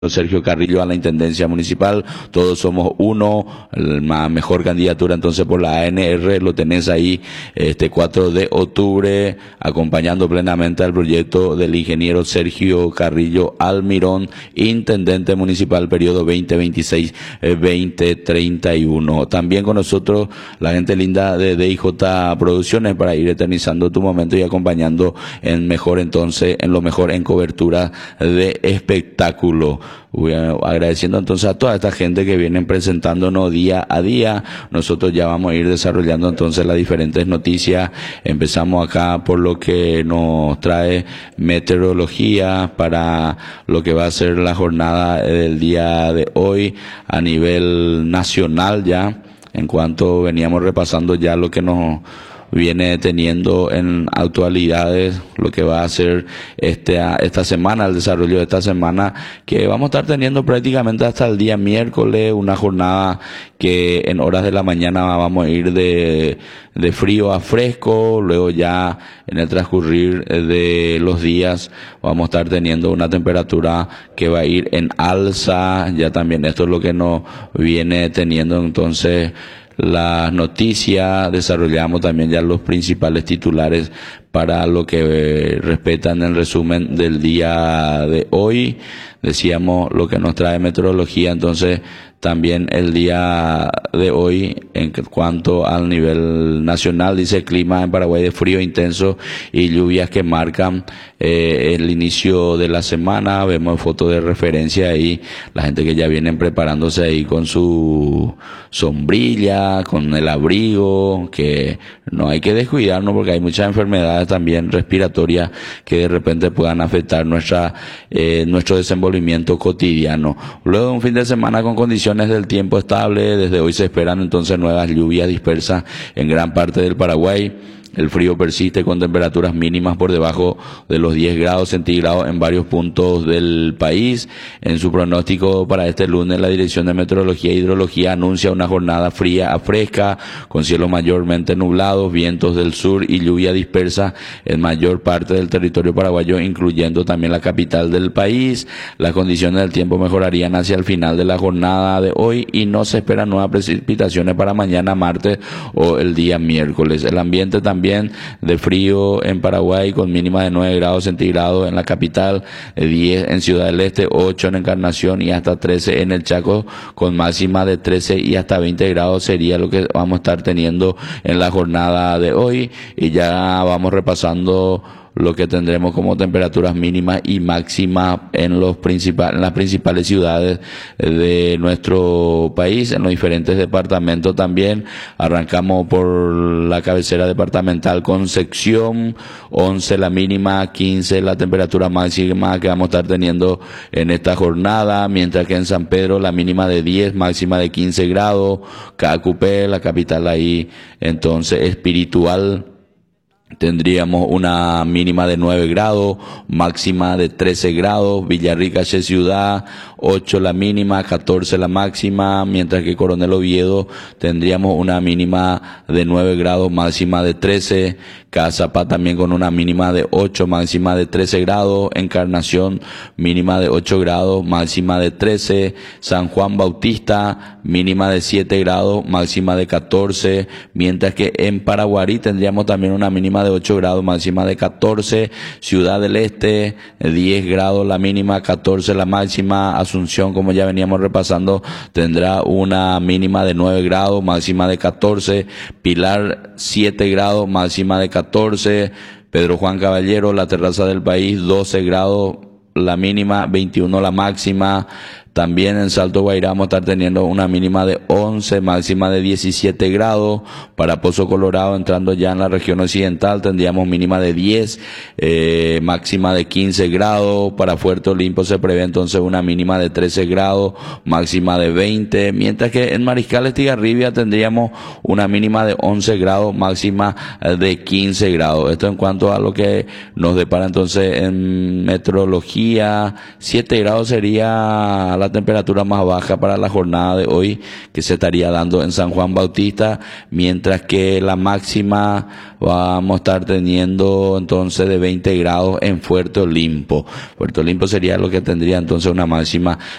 Sergio Carrillo a la Intendencia Municipal. Todos somos uno, la mejor candidatura entonces por la ANR, lo tenés ahí este 4 de octubre, acompañando plenamente al proyecto del ingeniero Sergio Carrillo Almirón, Intendente Municipal, periodo 2026-2031. También con nosotros la gente linda de DIJ Producciones para ir eternizando tu momento y acompañando en lo mejor en cobertura de espectáculo. Agradeciendo entonces a toda esta gente que vienen presentándonos día a día. Nosotros ya vamos a ir desarrollando entonces las diferentes noticias. Empezamos acá por lo que nos trae meteorología para lo que va a ser la jornada del día de hoy a nivel nacional ya. En cuanto veníamos repasando ya lo que nos viene teniendo en actualidades, lo que va a ser esta semana, el desarrollo de esta semana, que vamos a estar teniendo prácticamente hasta el día miércoles, una jornada que en horas de la mañana vamos a ir de frío a fresco, luego ya en el transcurrir de los días vamos a estar teniendo una temperatura que va a ir en alza, ya también esto es lo que nos viene teniendo entonces las noticias. Desarrollamos también ya los principales titulares para lo que respetan el resumen del día de hoy. Decíamos lo que nos trae meteorología, entonces también el día de hoy en cuanto al nivel nacional, dice clima en Paraguay de frío intenso y lluvias que marcan el inicio de la semana. Vemos fotos de referencia ahí, la gente que ya vienen preparándose ahí con su sombrilla, con el abrigo, que no hay que descuidarnos porque hay muchas enfermedades también respiratorias que de repente puedan afectar nuestro desenvolvimiento cotidiano. Luego de un fin de semana con condiciones del tiempo estable, desde hoy se esperan entonces nuevas lluvias dispersas en gran parte del Paraguay. El frío persiste con temperaturas mínimas por debajo de los 10 grados centígrados en varios puntos del país. En su pronóstico para este lunes, la Dirección de Meteorología e Hidrología anuncia una jornada fría a fresca, con cielos mayormente nublados, vientos del sur y lluvia dispersa en mayor parte del territorio paraguayo, incluyendo también la capital del país. Las condiciones del tiempo mejorarían hacia el final de la jornada de hoy y no se esperan nuevas precipitaciones para mañana martes o el día miércoles. El ambiente también de frío en Paraguay, con mínima de 9 grados centígrados en la capital, 10 en Ciudad del Este, 8 en Encarnación y hasta 13 en el Chaco, con máxima de 13 y hasta 20 grados sería lo que vamos a estar teniendo en la jornada de hoy. Y ya vamos repasando lo que tendremos como temperaturas mínimas y máximas en las principales ciudades de nuestro país, en los diferentes departamentos también. Arrancamos por la cabecera departamental Concepción, 11 la mínima, 15 la temperatura máxima que vamos a estar teniendo en esta jornada, mientras que en San Pedro la mínima de 10, máxima de 15 grados, Cacupé, la capital ahí, entonces espiritual, tendríamos una mínima de 9 grados, máxima de 13 grados, Villarrica, Ciudad, 8 la mínima, 14 la máxima, mientras que Coronel Oviedo tendríamos una mínima de 9 grados, máxima de 13, Cazapá también con una mínima de 8, máxima de 13 grados, Encarnación mínima de 8 grados, máxima de 13, San Juan Bautista mínima de 7 grados, máxima de 14, mientras que en Paraguarí tendríamos también una mínima de 8 grados, máxima de 14, Ciudad del Este 10 grados la mínima, 14 la máxima, Asunción, como ya veníamos repasando, tendrá una mínima de 9 grados, máxima de 14, Pilar 7 grados, máxima de 14, Pedro Juan Caballero, la terraza del país, 12 grados la mínima, 21 la máxima. También en Salto Guairá vamos a estar teniendo una mínima de 11, máxima de 17 grados. Para Pozo Colorado, entrando ya en la región occidental, tendríamos mínima de 10, máxima de 15 grados. Para Fuerte Olimpo se prevé entonces una mínima de 13 grados, máxima de 20. Mientras que en Mariscal Estigarribia tendríamos una mínima de 11 grados, máxima de 15 grados. Esto en cuanto a lo que nos depara entonces en meteorología. 7 grados sería la temperatura más baja para la jornada de hoy, que se estaría dando en San Juan Bautista, mientras que la máxima vamos a estar teniendo entonces de 20 grados en Fuerte Olimpo. Puerto Olimpo sería lo que tendría entonces una máxima